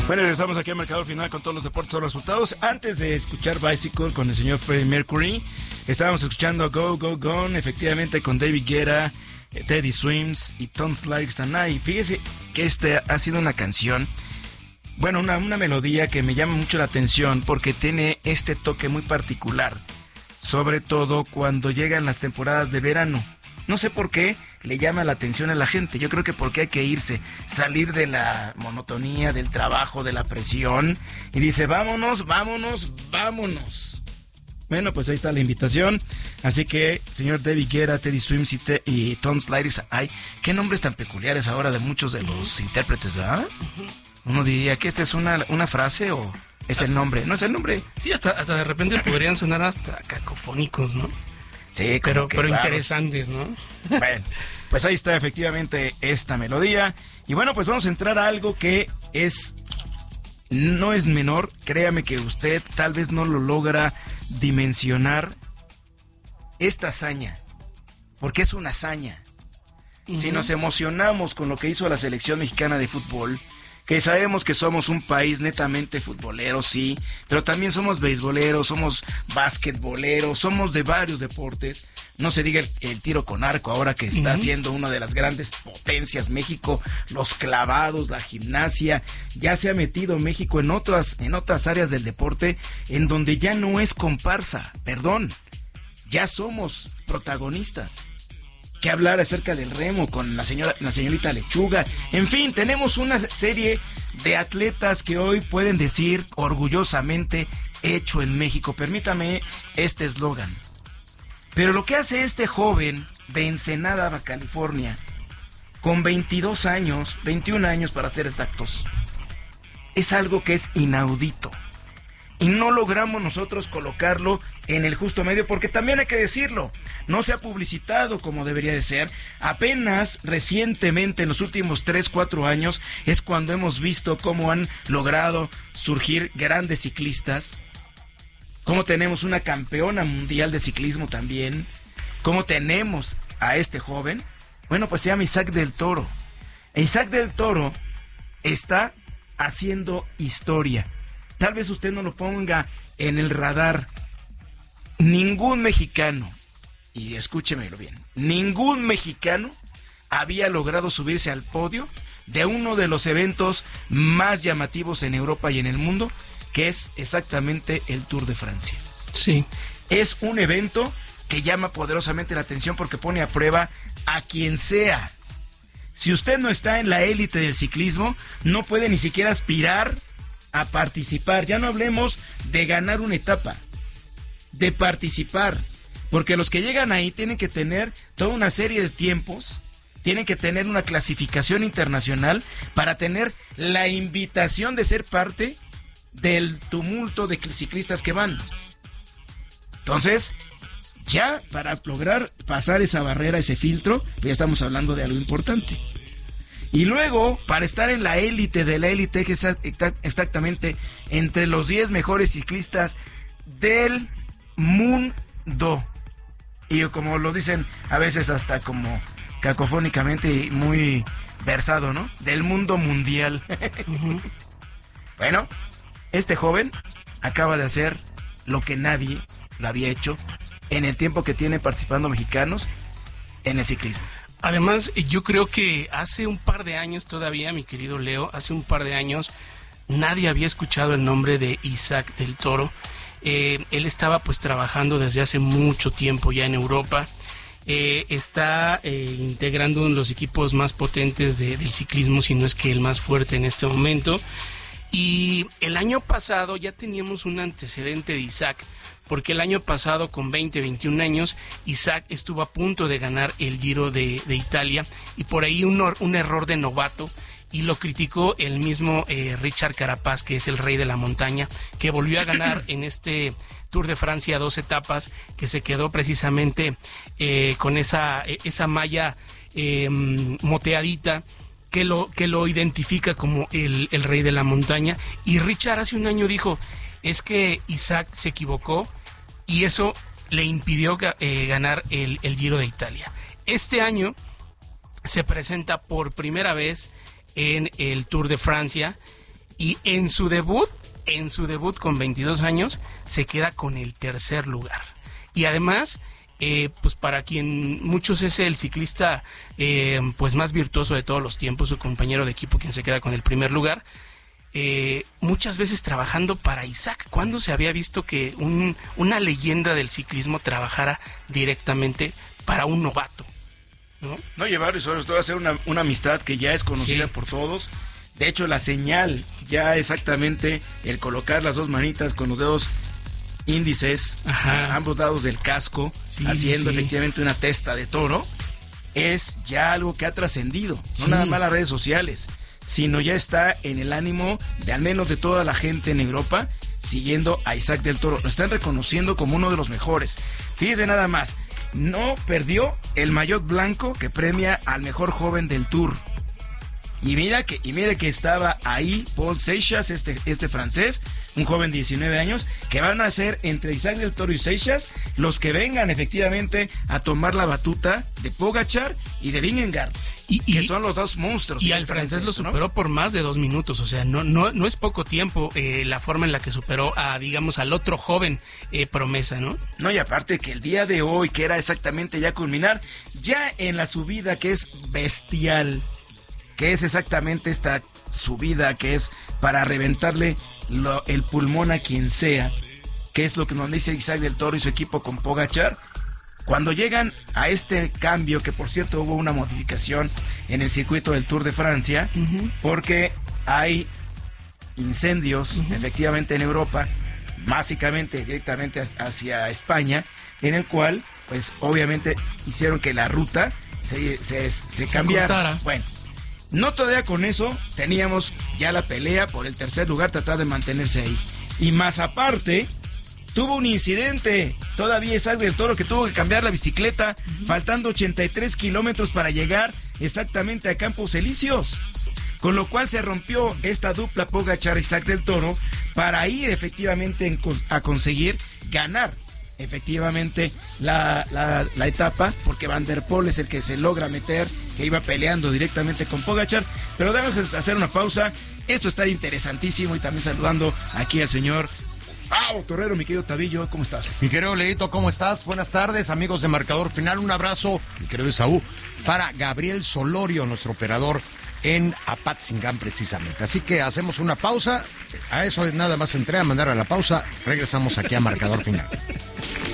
Bueno, regresamos aquí al Marcador Final con todos los deportes, todos los resultados. Antes de escuchar Bicycle con el señor Freddie Mercury, estábamos escuchando Go, Go, Gone, efectivamente con David Guetta, Teddy Swims y Tom Slayers and I. Fíjese que esta ha sido una canción, bueno, una melodía que me llama mucho la atención porque tiene este toque muy particular, sobre todo cuando llegan las temporadas de verano. No sé por qué le llama la atención a la gente. Yo creo que porque hay que irse, salir de la monotonía, del trabajo, de la presión. Y dice, vámonos, vámonos, vámonos. Bueno, pues ahí está la invitación. Así que, señor David Guetta, Teddy Swims y Tom Slayers, ay, qué nombres tan peculiares ahora de muchos de los intérpretes, ¿verdad? Uno diría que esta es una frase o es el nombre. No es el nombre. Sí, hasta de repente podrían sonar hasta cacofónicos, ¿no? Sí, pero interesantes, ¿no? Bueno, pues ahí está efectivamente esta melodía. Y bueno, pues vamos a entrar a algo que no es menor. Créame que usted tal vez no lo logra dimensionar esta hazaña, porque es una hazaña. Uh-huh. Si nos emocionamos con lo que hizo la selección mexicana de fútbol, que sabemos que somos un país netamente futbolero, sí, pero también somos beisboleros, somos basquetboleros, somos de varios deportes. No se diga el tiro con arco ahora que está siendo una de las grandes potencias México, los clavados, la gimnasia. Ya se ha metido México en otras áreas del deporte en donde ya no es comparsa, perdón, ya somos protagonistas. Que hablar acerca del remo con la señorita Lechuga. En fin, tenemos una serie de atletas que hoy pueden decir orgullosamente hecho en México. Permítame este eslogan. Pero lo que hace este joven de Ensenada, Baja California, con 22 años, 21 años para ser exactos, es algo que es inaudito. Y no logramos nosotros colocarlo en el justo medio, porque también hay que decirlo, no se ha publicitado como debería de ser. Apenas recientemente, en los últimos 3-4 años, es cuando hemos visto cómo han logrado surgir grandes ciclistas, cómo tenemos una campeona mundial de ciclismo también, cómo tenemos a este joven. Bueno, pues se llama Isaac del Toro. Isaac del Toro está haciendo historia. Tal vez usted no lo ponga en el radar. Ningún mexicano, y escúchemelo bien, ningún mexicano había logrado subirse al podio de uno de los eventos más llamativos en Europa y en el mundo, que es exactamente el Tour de Francia. Sí. Es un evento que llama poderosamente la atención porque pone a prueba a quien sea. Si usted no está en la élite del ciclismo, no puede ni siquiera aspirar a participar. Ya no hablemos de ganar una etapa, de participar, porque los que llegan ahí tienen que tener toda una serie de tiempos, tienen que tener una clasificación internacional para tener la invitación de ser parte del tumulto de ciclistas que van. Entonces, ya para lograr pasar esa barrera, ese filtro, pues ya estamos hablando de algo importante. Y luego, para estar en la élite de la élite, que está exactamente entre los 10 mejores ciclistas del mundo. Y como lo dicen a veces hasta como cacofónicamente y muy versado, ¿no? Del mundo mundial. Uh-huh. Bueno, este joven acaba de hacer lo que nadie lo había hecho en el tiempo que tienen participando mexicanos en el ciclismo. Además, yo creo que hace un par de años todavía, mi querido Leo, hace un par de años nadie había escuchado el nombre de Isaac del Toro. Él estaba pues trabajando desde hace mucho tiempo ya en Europa. Está integrando uno de los equipos más potentes del ciclismo, si no es que el más fuerte en este momento. Y el año pasado ya teníamos un antecedente de Isaac, porque el año pasado con 21 años Isaac estuvo a punto de ganar el Giro de Italia y por ahí un error de novato, y lo criticó el mismo Richard Carapaz, que es el rey de la montaña, que volvió a ganar en este Tour de Francia 2 etapas, que se quedó precisamente con esa malla moteadita que lo identifica como el rey de la montaña. Y Richard hace un año dijo, es que Isaac se equivocó y eso le impidió ganar el Giro de Italia. Este año se presenta por primera vez en el Tour de Francia Y en su debut con 22 años, se queda con el tercer lugar. Y además, pues para quien muchos es el ciclista pues más virtuoso de todos los tiempos, su compañero de equipo quien se queda con el primer lugar, muchas veces trabajando para Isaac. ¿Cuándo se había visto que una leyenda del ciclismo trabajara directamente para un novato? No llevar y sobre todo hacer una amistad que ya es conocida por todos. De hecho, la señal, ya exactamente el colocar las dos manitas con los dedos índices a ambos lados del casco, haciendo efectivamente una testa de toro, es ya algo que ha trascendido, no nada más las redes sociales, sino ya está en el ánimo de al menos de toda la gente en Europa siguiendo a Isaac del Toro. Lo están reconociendo como uno de los mejores. Fíjese nada más, no perdió el maillot blanco que premia al mejor joven del Tour. Y mire que estaba ahí Paul Seixas, este francés, un joven de 19 años, que van a ser entre Isaac del Toro y Seixas los que vengan efectivamente a tomar la batuta de Pogačar y de Vingegaard, que son los dos monstruos. Y al francés lo superó por más de 2 minutos, o sea, no es poco tiempo la forma en la que superó a, digamos, al otro joven promesa, ¿no? No, y aparte que el día de hoy, que era exactamente ya culminar, ya en la subida que es bestial, que es exactamente esta subida que es para reventarle el pulmón a quien sea, que es lo que nos dice Isaac del Toro y su equipo con Pogačar. Cuando llegan a este cambio, que por cierto hubo una modificación en el circuito del Tour de Francia, porque hay incendios efectivamente en Europa, básicamente directamente hacia España, en el cual pues obviamente hicieron que la ruta se cambiara. Bueno, no todavía con eso, teníamos ya la pelea por el tercer lugar, tratar de mantenerse ahí. Y más aparte, tuvo un incidente, todavía Isaac del Toro, que tuvo que cambiar la bicicleta, faltando 83 kilómetros para llegar exactamente a Campos Elíseos. Con lo cual se rompió esta dupla Pogačar-Isaac del Toro para ir efectivamente a conseguir ganar efectivamente la etapa, porque Van der Poel es el que se logra meter, que iba peleando directamente con Pogačar. Pero déjame hacer una pausa, esto está interesantísimo, y también saludando aquí al señor Torrero, mi querido Tavillo, ¿cómo estás? Mi querido Leito, ¿cómo estás? Buenas tardes, amigos de Marcador Final, un abrazo, mi querido Esaú, para Gabriel Solorio, nuestro operador en Apatzingán precisamente. Así que hacemos una pausa, a eso nada más entré a mandar a la pausa, regresamos aquí a Marcador Final.